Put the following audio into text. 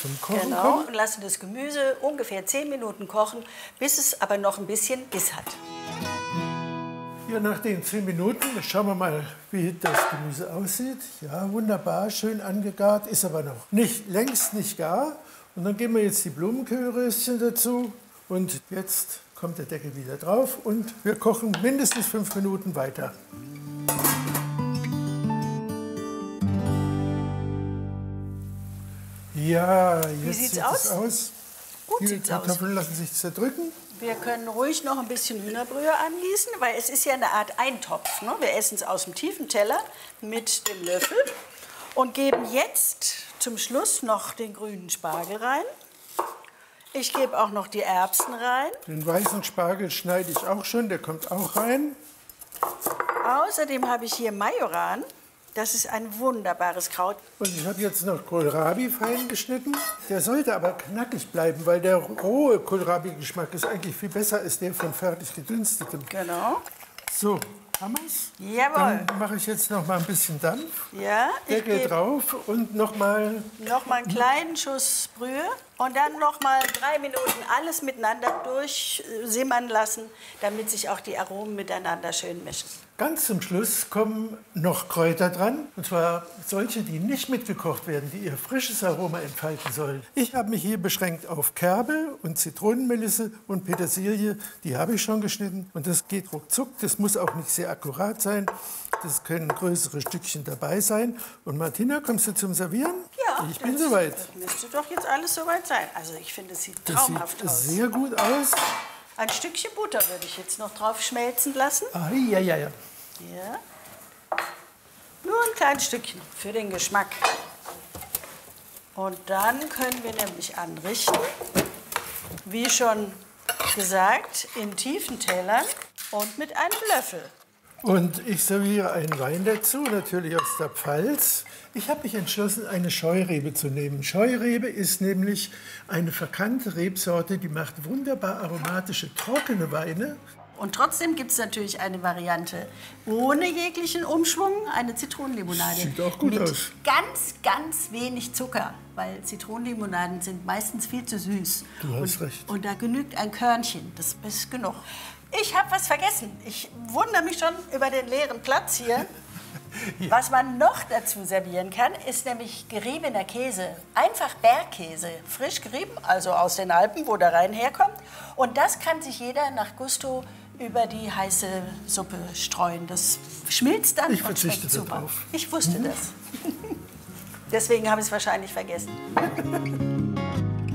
zum Kochen Genau, kommen. und lassen das Gemüse ungefähr 10 Minuten kochen, bis es aber noch ein bisschen Biss hat. Ja, nach den 10 Minuten schauen wir mal, wie das Gemüse aussieht. Ja, wunderbar, schön angegart, ist aber noch längst nicht gar. Und dann geben wir jetzt die Blumenkohlröschen dazu. Und jetzt kommt der Deckel wieder drauf und wir kochen mindestens 5 Minuten weiter. Ja, jetzt sieht's sieht aus? es aus. Gut Die sieht's aus. Kartoffeln lassen sich zerdrücken. Wir können ruhig noch ein bisschen Hühnerbrühe angießen, weil es ist ja eine Art Eintopf. Ne? Wir essen es aus dem tiefen Teller mit dem Löffel und geben jetzt zum Schluss noch den grünen Spargel rein. Ich gebe auch noch die Erbsen rein. Den weißen Spargel schneide ich auch schon, der kommt auch rein. Außerdem habe ich hier Majoran. Das ist ein wunderbares Kraut. Und ich habe jetzt noch Kohlrabi fein geschnitten. Der sollte aber knackig bleiben, weil der rohe Kohlrabi-Geschmack ist eigentlich viel besser als der von fertig gedünstetem. Genau. So, haben wir's? Jawohl. Dann mache ich jetzt noch mal ein bisschen Dampf. Ja, ich Deckel gebe drauf und noch mal. noch mal einen kleinen Schuss Brühe und dann noch mal 3 Minuten alles miteinander durchsimmern lassen, damit sich auch die Aromen miteinander schön mischen. Ganz zum Schluss kommen noch Kräuter dran, und zwar solche, die nicht mitgekocht werden, die ihr frisches Aroma entfalten sollen. Ich habe mich hier beschränkt auf Kerbel und Zitronenmelisse und Petersilie, die habe ich schon geschnitten und das geht ruckzuck, das muss auch nicht sehr akkurat sein, das können größere Stückchen dabei sein. Und Martina, kommst du zum Servieren? Ja, Ich bin soweit. Das müsste doch jetzt alles soweit sein. Also ich finde, es sieht Das traumhaft sieht aus. sehr gut aus. Ein Stückchen Butter würde ich jetzt noch drauf schmelzen lassen. Ah, ja. Ja. Nur ein kleines Stückchen für den Geschmack. Und dann können wir nämlich anrichten, wie schon gesagt, in tiefen Tellern und mit einem Löffel. Und ich serviere einen Wein dazu, natürlich aus der Pfalz. Ich habe mich entschlossen, eine Scheurebe zu nehmen. Scheurebe ist nämlich eine verkannte Rebsorte, die macht wunderbar aromatische, trockene Weine. Und trotzdem gibt es natürlich eine Variante ohne jeglichen Umschwung, eine Zitronenlimonade. Sieht auch gut mit aus. ganz wenig Zucker, weil Zitronenlimonaden sind meistens viel zu süß. Du hast recht. Und da genügt ein Körnchen, das ist genug. Ich habe was vergessen. Ich wundere mich schon über den leeren Platz hier. Ja. Was man noch dazu servieren kann, ist nämlich geriebener Käse. Einfach Bergkäse, frisch gerieben, also aus den Alpen, wo der Rhein herkommt. Und das kann sich jeder nach Gusto über die heiße Suppe streuen. Das schmilzt dann Ich und schmeckt verzichte super. darauf. Ich wusste das. Deswegen habe ich es wahrscheinlich vergessen.